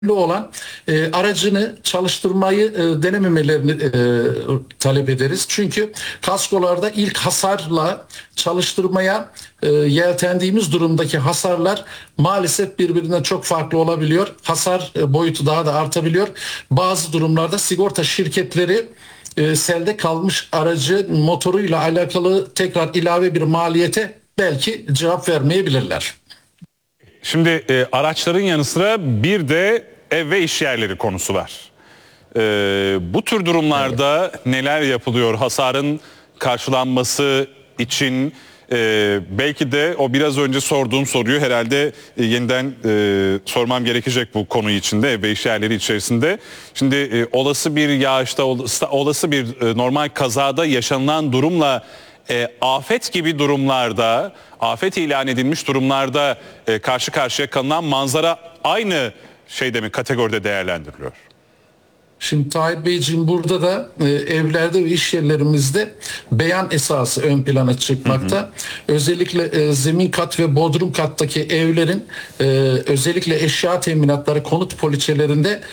olan aracını çalıştırmayı denememelerini talep ederiz. Çünkü kaskolarda ilk hasarla çalıştırmaya yeltendiğimiz durumdaki hasarlar maalesef birbirinden çok farklı olabiliyor. Hasar boyutu daha da artabiliyor. Bazı durumlarda sigorta şirketleri selde kalmış aracı motoruyla alakalı tekrar ilave bir maliyete belki cevap vermeyebilirler. Şimdi araçların yanı sıra bir de ev ve iş yerleri konusu var. Bu tür durumlarda neler yapılıyor? Hasarın karşılanması için belki de o biraz önce sorduğum soruyu herhalde yeniden sormam gerekecek bu konu içinde, ev ve iş yerleri içerisinde. Şimdi olası bir yağışta, olası bir normal kazada yaşanılan durumla afet gibi durumlarda, afet ilan edilmiş durumlarda karşı karşıya kalınan manzara aynı şeyde mi, kategoride değerlendiriliyor? Şimdi Tahir Beyciğim, burada da evlerde ve iş yerlerimizde beyan esası ön plana çıkmakta. Özellikle zemin kat ve bodrum kattaki evlerin özellikle eşya teminatları konut poliçelerinde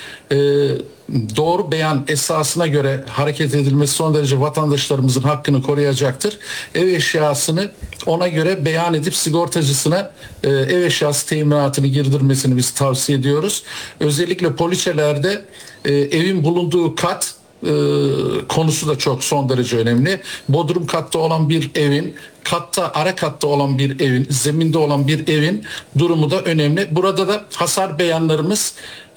doğru beyan esasına göre hareket edilmesi son derece vatandaşlarımızın hakkını koruyacaktır. Ev eşyasını ona göre beyan edip sigortacısına ev eşyası teminatını girdirmesini biz tavsiye ediyoruz. Özellikle poliçelerde evin bulunduğu kat konusu da çok son derece önemli. Bodrum katta olan bir evin, ara katta olan bir evin, zeminde olan bir evin durumu da önemli. Burada da hasar beyanlarımız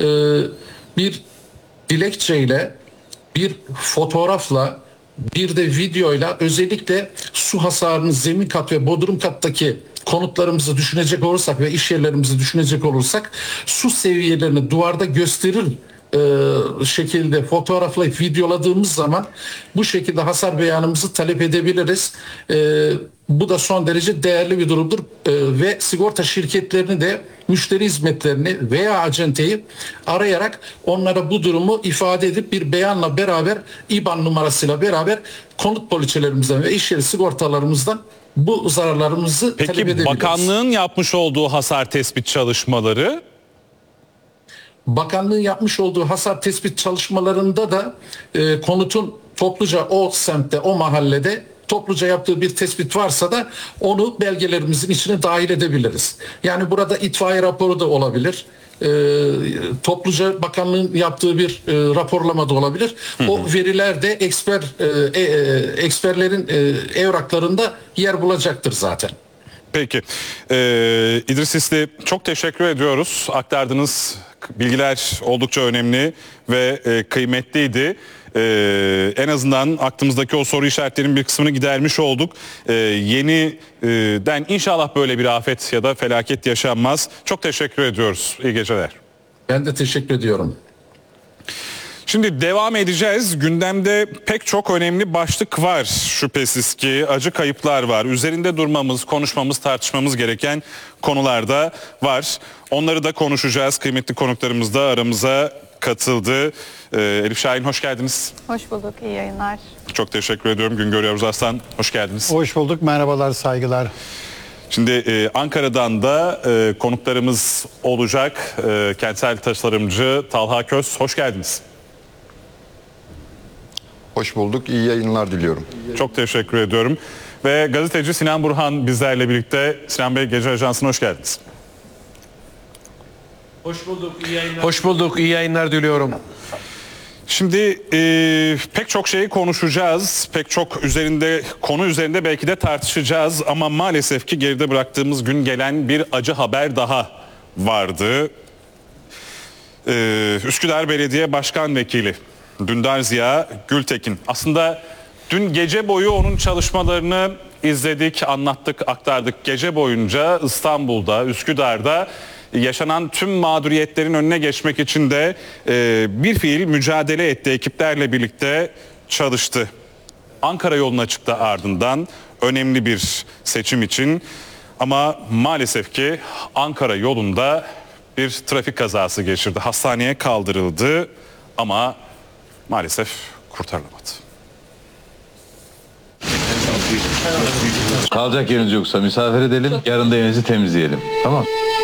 bir dilekçeyle, bir fotoğrafla, bir de videoyla, özellikle su hasarının zemin kat ve bodrum kattaki konutlarımızı düşünecek olursak ve iş yerlerimizi düşünecek olursak su seviyelerini duvarda gösterir şekilde fotoğraflayıp videoladığımız zaman bu şekilde hasar beyanımızı talep edebiliriz. Bu da son derece değerli bir durumdur ve sigorta şirketlerini de müşteri hizmetlerini veya acenteyi arayarak onlara bu durumu ifade edip bir beyanla beraber, IBAN numarasıyla beraber konut poliçelerimizden ve iş yeri sigortalarımızdan bu zararlarımızı talep edebiliriz. Peki bakanlığın yapmış olduğu hasar tespit çalışmaları? Bakanlığın yapmış olduğu hasar tespit çalışmalarında da konutun topluca o semtte, o mahallede topluca yaptığı bir tespit varsa da onu belgelerimizin içine dahil edebiliriz. Yani burada itfaiye raporu da olabilir. Topluca bakanlığın yaptığı bir raporlama da olabilir. O veriler de eksperlerin evraklarında yer bulacaktır zaten. Peki. İdris Sisli, çok teşekkür ediyoruz. Aktardığınız bilgiler oldukça önemli ve kıymetliydi. En azından aklımızdaki o soru işaretlerinin bir kısmını gidermiş olduk. Yeniden inşallah böyle bir afet ya da felaket yaşanmaz. Çok teşekkür ediyoruz. İyi geceler. Ben de teşekkür ediyorum. Şimdi devam edeceğiz. Gündemde pek çok önemli başlık var şüphesiz ki. Acı kayıplar var. Üzerinde durmamız, konuşmamız, tartışmamız gereken konular da var. Onları da konuşacağız. Kıymetli konuklarımız da aramıza katıldı. Elif Şahin, hoş geldiniz. Hoş bulduk, iyi yayınlar. Çok teşekkür ediyorum. Güngör Yavuz Aslan, hoş geldiniz. Hoş bulduk, merhabalar, saygılar. Şimdi Ankara'dan da konuklarımız olacak. Kentsel tasarımcı Talha Köz, hoş geldiniz. Hoş bulduk. İyi yayınlar diliyorum. Çok teşekkür ediyorum. Ve gazeteci Sinan Burhan bizlerle birlikte. Sinan Bey, Gece Ajansı'na hoş geldiniz. Hoş bulduk, iyi yayınlar. Hoş bulduk, iyi yayınlar diliyorum. Şimdi pek çok şeyi konuşacağız. Pek çok konu üzerinde belki de tartışacağız. Ama maalesef ki geride bıraktığımız gün gelen bir acı haber daha vardı. Üsküdar Belediye Başkan Vekili Dündar Ziya Gültekin. Aslında dün gece boyu onun çalışmalarını izledik, anlattık, aktardık. Gece boyunca İstanbul'da, Üsküdar'da yaşanan tüm mağduriyetlerin önüne geçmek için de bir fiil mücadele etti. Ekiplerle birlikte çalıştı. Ankara yoluna çıktı ardından önemli bir seçim için. Ama maalesef ki Ankara yolunda bir trafik kazası geçirdi. Hastaneye kaldırıldı ama maalesef kurtarılamadı. Kalacak yeriniz yoksa misafir edelim, yarın da evinizi temizleyelim. Tamam.